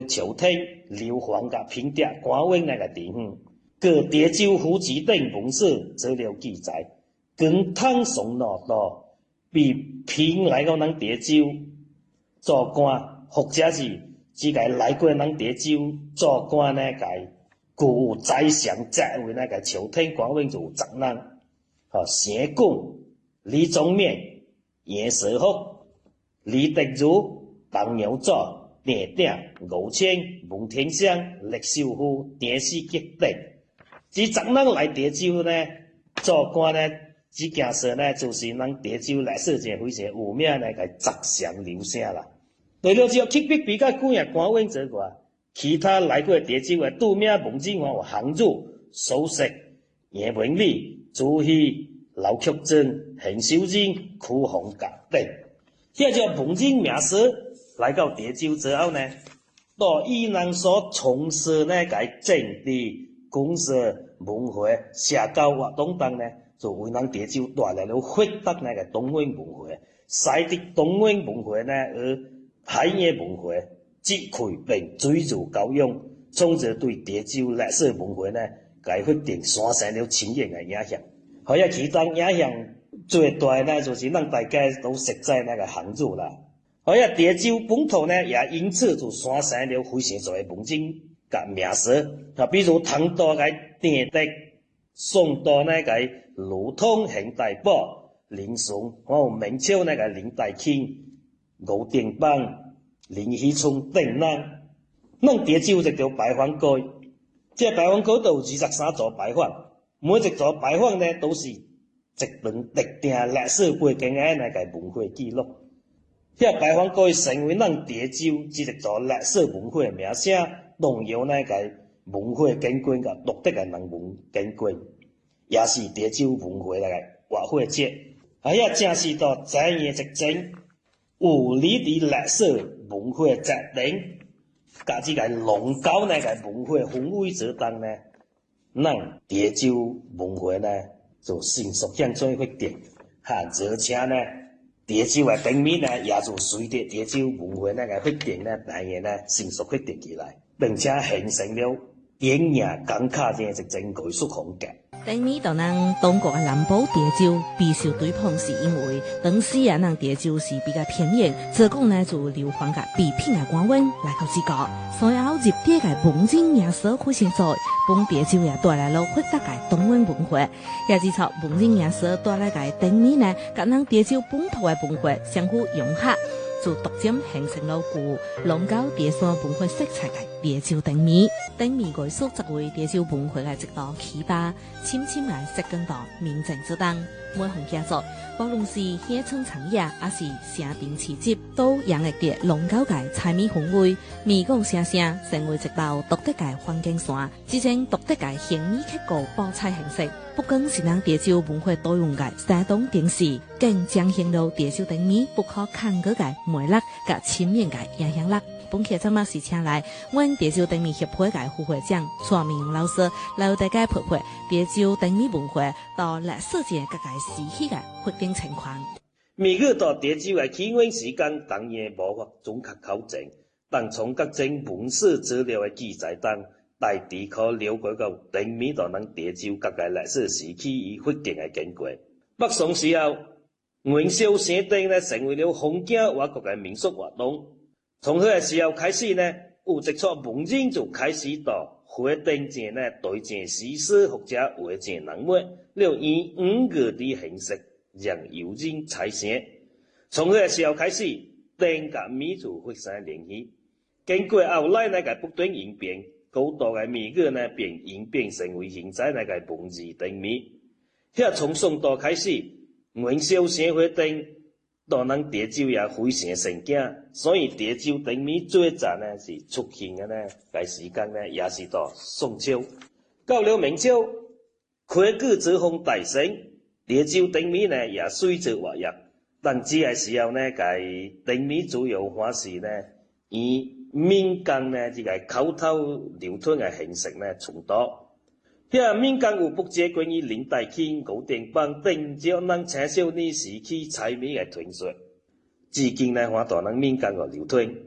朝廷流亡甲平定官员那个地方，各潮州府籍等文史做了记载，跟汤宋老道比平来到咱潮州做官，或者是只个来过咱潮州做官呢个具有宰相职位那个朝廷官员就有10人，成贡、李宗勉、严世福、李德如、唐苗祖、郑鼎、吴清、文天祥、lịch秀夫、田世杰等，这10人来潮州呢做官呢，这件事呢就是咱潮州历史上非常有名那个杂相流声啦。除了只有特别比较几样官员之外，其他来过潮州的著名文人有杭州、苏轼、叶文礼、朱熹、刘曲珍、邢秀仁、屈鸿甲等。这些文人名士来到潮州之后呢，到以人所从事那个政治、公事、文化、社交活动等呢，就为咱潮州带来了发达那个东方文化，使得东方文化呢而海外文化即开并追逐高扬，从而对潮州历史文化呢，该发展产生了深远的影响。好呀，其中影响最大呢，就是咱大家都熟知那个杭州啦。好呀，潮州本土呢，也因此就产生了非常多的文人甲名士，比如唐代的郑德，宋代那个卢通、邢大宝、林松，明朝那个林大卿、吴定邦、林熙聪等人。咱潮州这条牌坊街，这牌坊街都有23座牌坊，每一座牌坊呢都是一段特定历史背景的那个文化记录。这牌坊街成为咱潮州一座历史文化的名声，动摇那个文化根根甲独特的人文根根，也是潮州文化那个活化节。也正是到这样一种有利的历史文化责任，甲这个笼高那个文化氛围之中呢，咱潮州文化呢就迅速向前发展，而且呢，潮州的灯谜呢也就随着潮州文化那个发展呢，慢慢呢迅速发展起来，并且形成了典雅感卡这一种艺术风格。 灯谜到咱中国的南部潮州备受追捧，是因为当时咱潮州是比较偏远，所以讲呢就流亡甲被聘的官员来到这个，所以后入地的文人名士非常多，帮潮州也带来了发达的东方文化。也指出文人名士带来的灯谜呢，甲咱潮州本土的文化相互融合，就逐渐形成了具龙高潮汕文化色彩的潮州灯谜。灯谜艺术作为潮州文化的一道起巴，深深地扎根到民政之中。每项杰作，无论是乡村长野，还是城镇市集，都洋溢着龙高的彩米氛围。米鼓声声，成为一道独特的环境线，这种独特的形意刻骨报彩形式，不光是咱潮州文化多样的山东定势，更彰显了潮州灯谜不可抗拒的魅力和亲民的影响力。本期节目是请来阮潮州灯谜协会的副会长蔡明勇老师来为大家陪陪潮州灯谜文化到历史前各个时期的发展情况。 米语到潮州的起源时间当然无法准确考证，但从各种文史资料的记载中，大致可了解到灯谜到咱潮州各个历史时期与发展的经过。北宋时候，元宵升灯呢成为了封建外国的民俗活动。从迄个时候开始呢，有一撮文人就开始到花灯前呢对正诗诗或者画正人物，了以五个的形式让游人采成。从迄个时候开始，灯甲谜就发生联系。经过后来那个不断演变，高度的谜语呢便演变成为现在那个文字灯谜。遐从宋代开始，元宵升花灯到咱潮州也非常盛行，所以潮州灯谜最早呢是出现的呢，该时间呢也是到宋朝。到了明朝，科举之风大盛，潮州灯谜呢也随之活跃。但这个时候呢，该灯谜主要还是呢以民间呢这个口头流传的形式呢传导。遐民间有不少关于林大卿、吴定邦等少咱青少年时期彩谜的传说，至今呢还在咱民间个流传。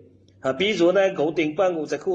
比如呢，固定办公室